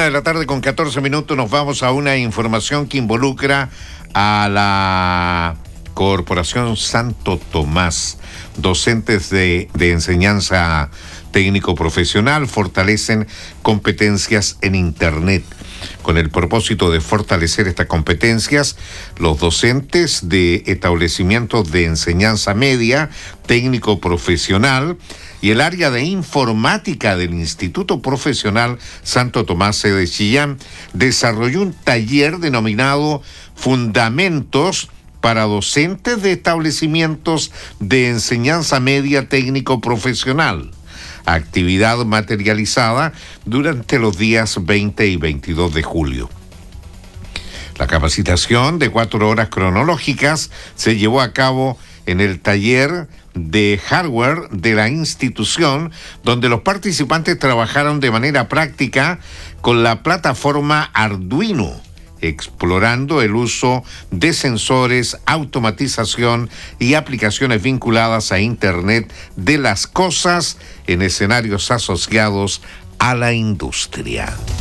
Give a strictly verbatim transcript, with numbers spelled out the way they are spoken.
de la tarde con catorce minutos nos vamos a una información que involucra a la Corporación Santo Tomás. Docentes de, de enseñanza técnico profesional fortalecen competencias en Internet. Con el propósito de fortalecer estas competencias, los docentes de establecimientos de enseñanza media, técnico profesional y el área de informática del Instituto Profesional Santo Tomás de Chillán desarrolló un taller denominado Fundamentos para docentes de establecimientos de enseñanza media técnico profesional. Actividad materializada durante los días veinte y veintidós de julio. La capacitación de cuatro horas cronológicas se llevó a cabo en el taller de hardware de la institución, donde los participantes trabajaron de manera práctica con la plataforma Arduino, explorando el uso de sensores, automatización y aplicaciones vinculadas a Internet de las cosas en escenarios asociados a la industria.